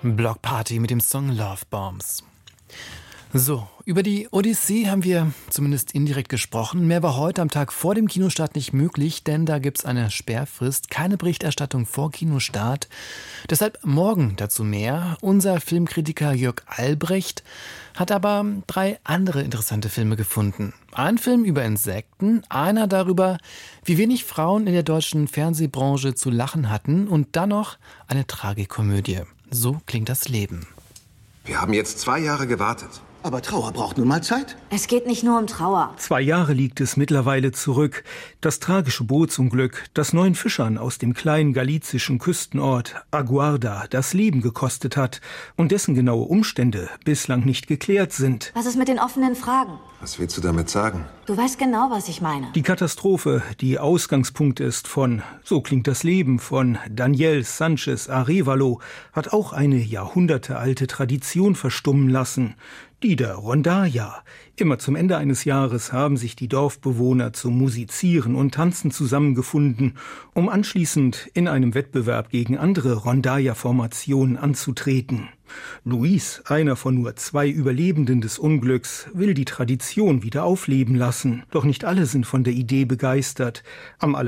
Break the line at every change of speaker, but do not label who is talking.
Blockparty mit dem Song Love Bombs. So, über die Odyssee haben wir zumindest indirekt gesprochen. Mehr war heute am Tag vor dem Kinostart nicht möglich, denn da gibt's eine Sperrfrist, keine Berichterstattung vor Kinostart. Deshalb morgen dazu mehr. Unser Filmkritiker Jörg Albrecht hat aber 3 andere interessante Filme gefunden. Ein Film über Insekten, einer darüber, wie wenig Frauen in der deutschen Fernsehbranche zu lachen hatten und dann noch eine Tragikomödie. So klingt das Leben.
Wir haben jetzt 2 Jahre gewartet.
Aber Trauer braucht nun mal Zeit.
Es geht nicht nur um Trauer.
2 Jahre liegt es mittlerweile zurück. Das tragische Bootsunglück, das 9 Fischern aus dem kleinen galizischen Küstenort Aguarda das Leben gekostet hat und dessen genaue Umstände bislang nicht geklärt sind.
Was ist mit den offenen Fragen?
Was willst du damit sagen?
Du weißt genau, was ich meine.
Die Katastrophe, die Ausgangspunkt ist von So klingt das Leben von Daniel Sanchez Arevalo, hat auch eine jahrhundertealte Tradition verstummen lassen. Die der Rondalla. Immer zum Ende eines Jahres haben sich die Dorfbewohner zum Musizieren und Tanzen zusammengefunden, um anschließend in einem Wettbewerb gegen andere Rondalla-Formationen anzutreten. Luis, einer von nur 2 Überlebenden des Unglücks, will die Tradition wieder aufleben lassen. Doch nicht alle sind von der Idee begeistert. Am